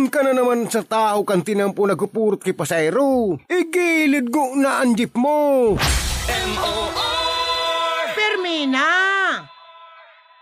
Saan ka na naman sa tao kan tinampo nagpupurot kay pasayro? Igilid go na ang jeep mo! M-O-R